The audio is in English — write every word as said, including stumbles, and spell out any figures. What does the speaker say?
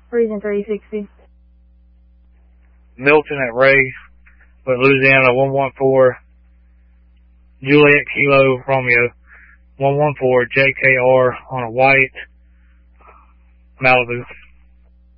Region three sixty. Milton at Ray, but Louisiana one one four, Juliet Kilo Romeo, one one four J K R on a white Malibu.